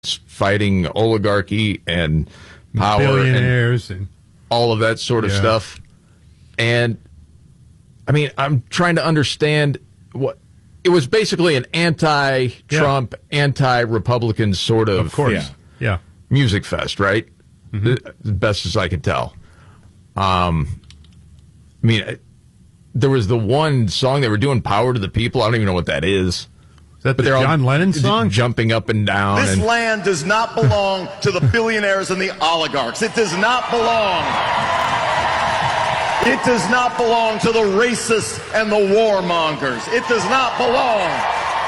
fighting oligarchy and power, billionaires, and all of that sort of stuff. And I mean, I'm trying to understand what it was. Basically an anti-Trump, anti-Republican sort of course, music fest, right? The best as I can tell. I mean, there was the one song they were doing, "Power to the People." I don't even know what that is. Is that the John Lennon song? Jumping up and down. This land does not belong to the billionaires and the oligarchs. It does not belong. It does not belong to the racists and the warmongers. It does not belong